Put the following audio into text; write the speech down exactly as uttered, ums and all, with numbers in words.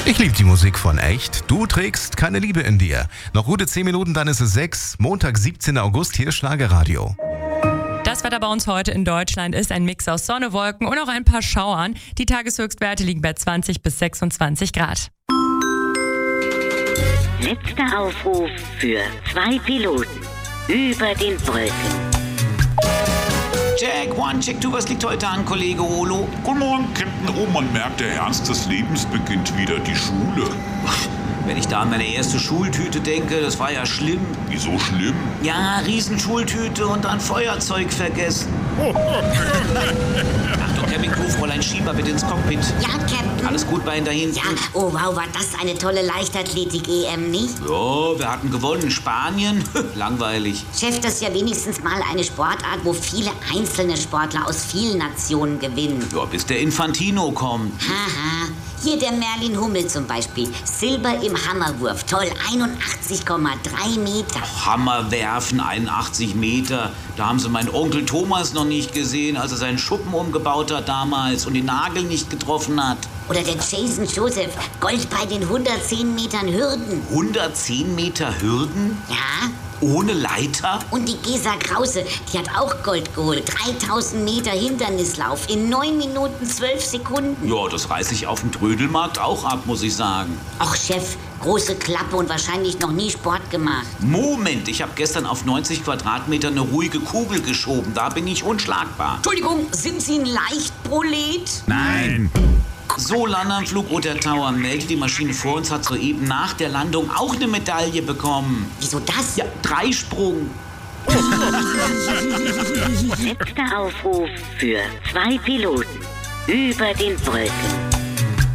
Ich liebe die Musik von Echt. Du trägst keine Liebe in dir. Noch gute zehn Minuten, dann ist es sechs. Montag, siebzehnten August, hier ist Schlagerradio. Das Wetter bei uns heute in Deutschland ist ein Mix aus Sonne, Wolken und auch ein paar Schauern. Die Tageshöchstwerte liegen bei zwanzig bis sechsundzwanzig Grad. Letzter Aufruf für zwei Piloten über den Wolken. Check, one, check two, was liegt heute an, Kollege Olo? Guten Morgen, Captain. Oh, man merkt, der Ernst des Lebens beginnt wieder, die Schule. Wenn ich da an meine erste Schultüte denke, das war ja schlimm. Wieso schlimm? Ja, Riesenschultüte und dann Feuerzeug vergessen. Achtung, Cabin Crew, Fräulein Schieber, bitte ins Cockpit. Ja, Captain. Alles gut bei Ihnen da hinten? Ja, oh wow, war das eine tolle Leichtathletik-E M, nicht? Ja, wir hatten gewonnen. Spanien? Langweilig. Chef, das ist ja wenigstens mal eine Sportart, wo viele einzelne Sportler aus vielen Nationen gewinnen. Ja, bis der Infantino kommt. Haha. Hier der Merlin Hummel zum Beispiel. Silber im Hammerwurf. Toll, einundachtzig Komma drei Meter. Hammerwerfen, einundachtzig Meter. Da haben Sie meinen Onkel Thomas noch nicht gesehen, als er seinen Schuppen umgebaut hat damals und den Nagel nicht getroffen hat. Oder der Jason Joseph. Gold bei den hundertzehn Metern Hürden. hundertzehn Meter Hürden? Ja. Ohne Leiter? Und die Gesa Krause, die hat auch Gold geholt. dreitausend Meter Hindernislauf in neun Minuten zwölf Sekunden. Ja, das reiß ich auf dem Trödelmarkt auch ab, muss ich sagen. Ach, Chef, große Klappe und wahrscheinlich noch nie Sport gemacht. Moment, ich habe gestern auf neunzig Quadratmeter eine ruhige Kugel geschoben. Da bin ich unschlagbar. Entschuldigung, sind Sie ein Leichtprolet? Nein. So, Landanflug Roter Tower. Melde, die Maschine vor uns hat soeben nach der Landung auch eine Medaille bekommen. Wieso das? Ja, Dreisprung. Letzter Aufruf für zwei Piloten über den Wolken.